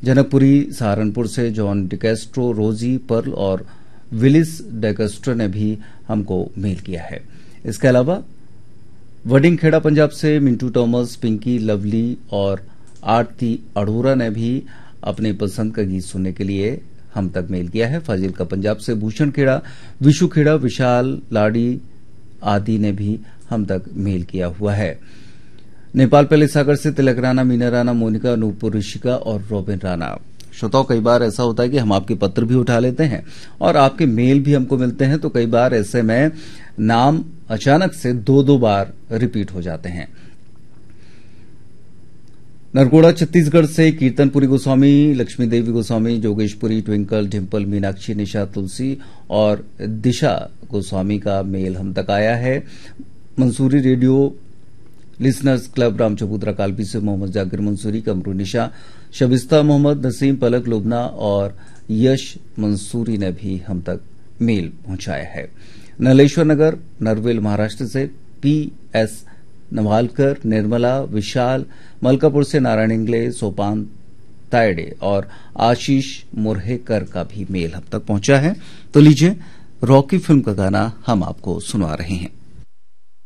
जनकपुरी सहारनपुर से जॉन डिकेस्ट्रो, रोजी पर्ल और विलिस डेकेस्ट्रो ने भी हमको मेल किया है। इसके अलावा वडिंगखेड़ा पंजाब से मिंटू थॉमस, पिंकी, लवली और आरती अरोरा ने भी अपने पसंद का गीत सुनने के लिए हम तक मेल किया है। फाजिलका पंजाब से भूषण खेड़ा, विशु खेड़ा, विशाल, लाड़ी आदि ने भी हम तक मेल किया हुआ है। नेपाल पहले सागर से तिलक राणा, मीना राणा, मोनिका, नूपुर ऋषिका और रोबिन राणा। श्रोताओं, कई बार ऐसा होता है कि हम आपके पत्र भी उठा लेते हैं और आपके मेल भी हमको मिलते हैं, तो कई बार ऐसे में नाम अचानक से दो बार रिपीट हो जाते हैं। नरगोड़ा छत्तीसगढ़ से कीर्तनपुरी गोस्वामी, लक्ष्मी देवी गोस्वामी, जोगेशपुरी, ट्विंकल, डिम्पल, मीनाक्षी, निशा, तुलसी और दिशा गोस्वामी का मेल हम तक आया है। Mansuri radio listeners club Ram चबूतरा कालपी से मोहम्मद जाकिर मंसूरी, कमरू निशा, शबिस्ता मोहम्मद, नसीम, पलक लुबना और यश मंसूरी ने भी हम तक मेल पहुंचाया है। नलेश्वर नगर नरवेल महाराष्ट्र से पीएस नवालकर, निर्मला, विशाल, मलकापुर से नारायण इंगले, सोपान तायडे और आशीष मुरहेकर का भी मेल हम तक पहुंचा है। तो लीजिए, रॉकी फिल्म का गाना हम आपको सुना रहे हैं।